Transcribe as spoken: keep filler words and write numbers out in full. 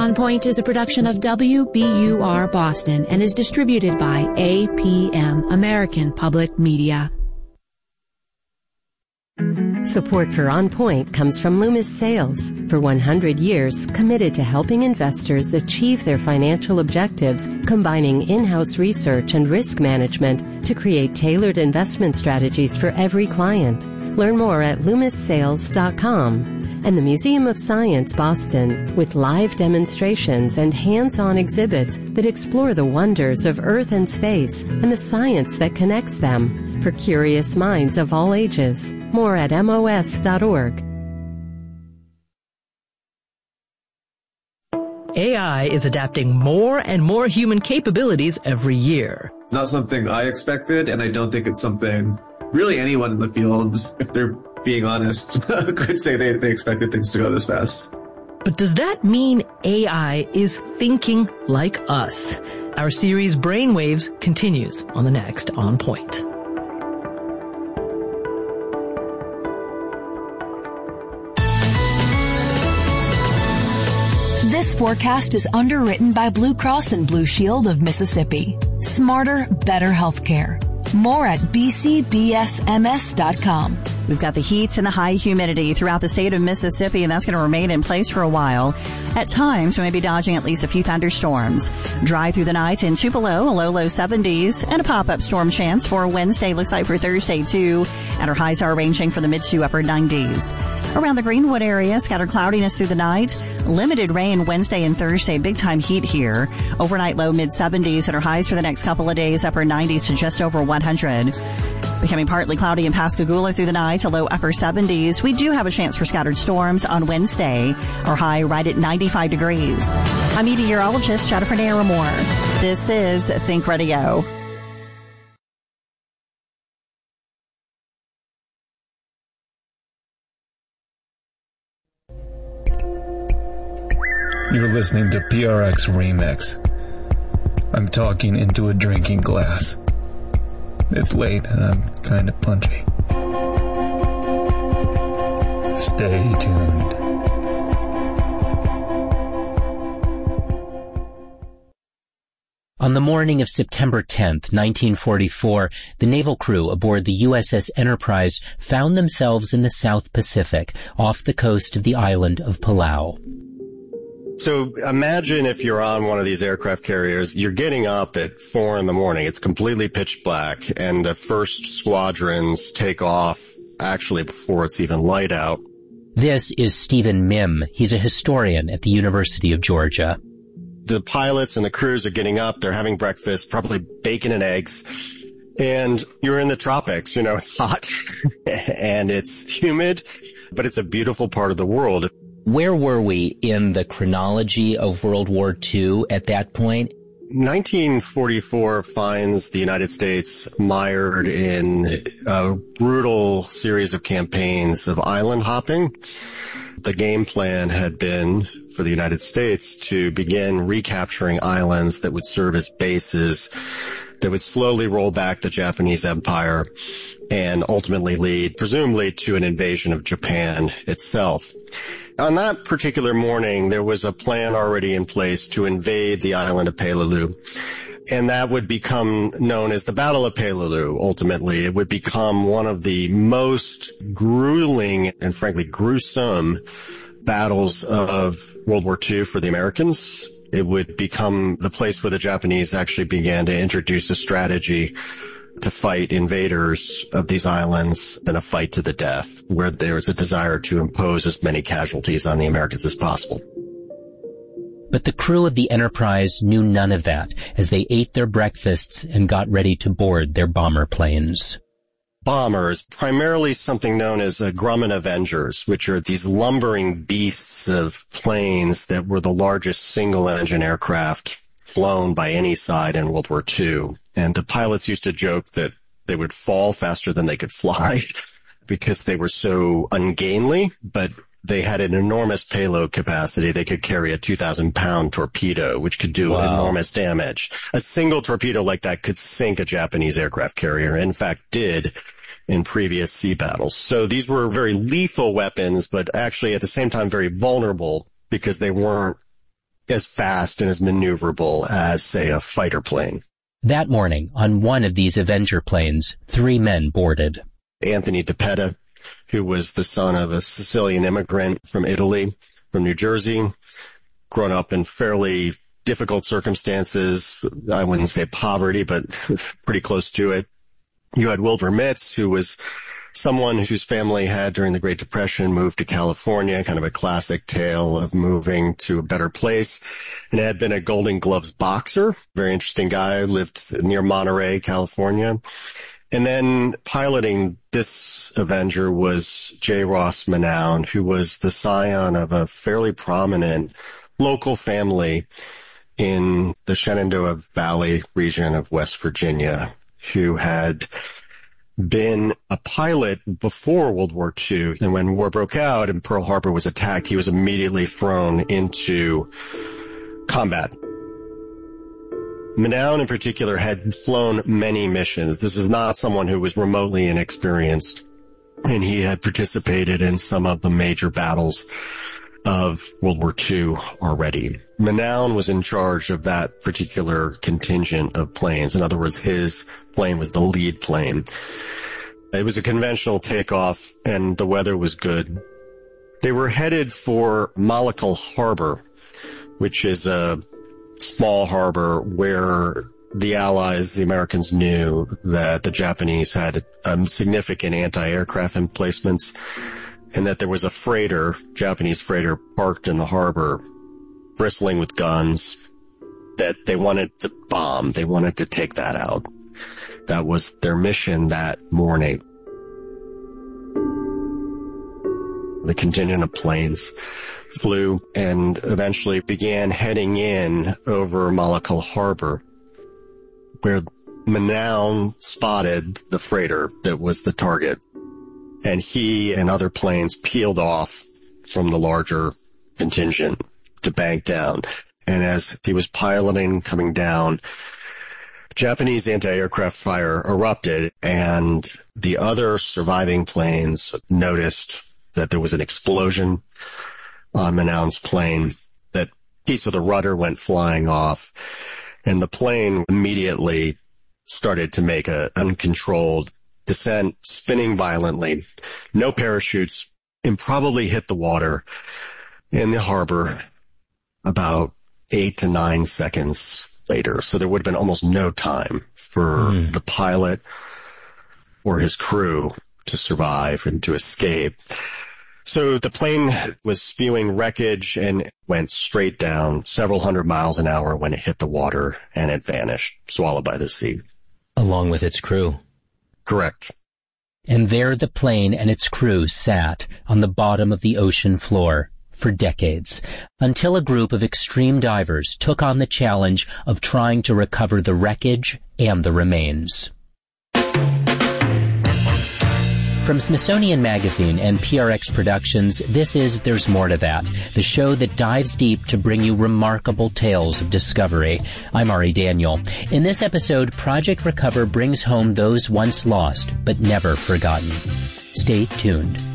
On Point is a production of W B U R Boston and is distributed by A P M, American Public Media. Support for On Point comes from Loomis Sales. For one hundred years, committed to helping investors achieve their financial objectives, combining in-house research and risk management to create tailored investment strategies for every client. Learn more at loomis sales dot com. And the Museum of Science Boston, with live demonstrations and hands-on exhibits that explore the wonders of Earth and space and the science that connects them for curious minds of all ages. More at M O S dot org. A I is adapting more and more human capabilities every year. It's not something I expected, and I don't think it's something really anyone in the field, if they're being honest, could say they, they expected things to go this fast. But does that mean A I is thinking like us? Our series Brainwaves continues on the next On Point. This forecast is underwritten by Blue Cross and Blue Shield of Mississippi. Smarter, better healthcare. More at b c b s m s dot com. We've got the heat and the high humidity throughout the state of Mississippi, and that's going to remain in place for a while. At times, we may be dodging at least a few thunderstorms. Dry through the night in Tupelo, a low, low seventies, and a pop-up storm chance for Wednesday. Looks like for Thursday, too. And our highs are ranging from the mid to upper nineties. Around the Greenwood area, scattered cloudiness through the night. Limited rain Wednesday and Thursday. Big time heat here. Overnight low mid seventies, and our highs for the next couple of days, upper nineties to just over one hundred. Becoming partly cloudy in Pascagoula through the night, a low upper seventies. We do have a chance for scattered storms on Wednesday. Our high right at ninety-five degrees. I'm meteorologist Jennifer Naramore. This is Think Radio. You're listening to P R X Remix. I'm talking into a drinking glass. It's late and I'm kind of punchy. Stay tuned. On the morning of September tenth, nineteen forty-four, the naval crew aboard the U S S Enterprise found themselves in the South Pacific, off the coast of the island of Palau. So imagine if you're on one of these aircraft carriers, you're getting up at four in the morning. It's completely pitch black, and the first squadrons take off actually before it's even light out. This is Stephen Mihm. He's a historian at the University of Georgia. The pilots and the crews are getting up. They're having breakfast, probably bacon and eggs. And you're in the tropics. You know, it's hot and it's humid, but it's a beautiful part of the world. Where were we in the chronology of World War Two at that point? nineteen forty-four finds the United States mired in a brutal series of campaigns of island hopping. The game plan had been for the United States to begin recapturing islands that would serve as bases that would slowly roll back the Japanese Empire and ultimately lead, presumably, to an invasion of Japan itself. On that particular morning, there was a plan already in place to invade the island of Peleliu. And that would become known as the Battle of Peleliu. Ultimately, it would become one of the most grueling and frankly gruesome battles of World War Two for the Americans. It would become the place where the Japanese actually began to introduce a strategy to fight invaders of these islands in a fight to the death, where there was a desire to impose as many casualties on the Americans as possible. But the crew of the Enterprise knew none of that as they ate their breakfasts and got ready to board their bomber planes. Bombers, primarily something known as uh, Grumman Avengers, which are these lumbering beasts of planes that were the largest single-engine aircraft flown by any side in World War Two. And the pilots used to joke that they would fall faster than they could fly because they were so ungainly, but they had an enormous payload capacity. They could carry a two thousand pound torpedo, which could do wow. enormous damage. A single torpedo like that could sink a Japanese aircraft carrier, in fact did in previous sea battles. So these were very lethal weapons, but actually at the same time very vulnerable because they weren't as fast and as maneuverable as, say, a fighter plane. That morning, on one of these Avenger planes, three men boarded. Anthony DiPetta, who was the son of a Sicilian immigrant from Italy, from New Jersey, grown up in fairly difficult circumstances. I wouldn't say poverty, but pretty close to it. You had Wilbur Mitz, who was someone whose family had, during the Great Depression, moved to California, kind of a classic tale of moving to a better place, and had been a Golden Gloves boxer. Very interesting guy, lived near Monterey, California. And then piloting this Avenger was J. Ross Manown, who was the scion of a fairly prominent local family in the Shenandoah Valley region of West Virginia, who had been a pilot before World War Two. And when war broke out and Pearl Harbor was attacked, he was immediately thrown into combat. Manown in particular had flown many missions. This is not someone who was remotely inexperienced, and he had participated in some of the major battles of World War Two already. Manown was in charge of that particular contingent of planes. In other words, his plane was the lead plane. It was a conventional takeoff, and the weather was good. They were headed for Malakal Harbor, which is a small harbor where the Allies, the Americans, knew that the Japanese had um, significant anti-aircraft emplacements, and that there was a freighter, Japanese freighter, parked in the harbor, bristling with guns, that they wanted to bomb. They wanted to take that out. That was their mission that morning. The contingent of planes flew and eventually began heading in over Malakal Harbor, where Manown spotted the freighter that was the target. And he and other planes peeled off from the larger contingent to bank down. And as he was piloting, coming down, Japanese anti-aircraft fire erupted, and the other surviving planes noticed that there was an explosion on Manown's plane, that piece of the rudder went flying off, and the plane immediately started to make an uncontrolled descent, spinning violently, no parachutes, and probably hit the water in the harbor about eight to nine seconds later. So there would have been almost no time for mm. the pilot or his crew to survive and to escape. So the plane was spewing wreckage and went straight down several hundred miles an hour when it hit the water, and it vanished, swallowed by the sea. Along with its crew. Correct. And there the plane and its crew sat on the bottom of the ocean floor for decades, until a group of extreme divers took on the challenge of trying to recover the wreckage and the remains. From Smithsonian Magazine and P R X Productions, this is There's More to That, the show that dives deep to bring you remarkable tales of discovery. I'm Ari Daniel. In this episode, Project Recover brings home those once lost but never forgotten. Stay tuned.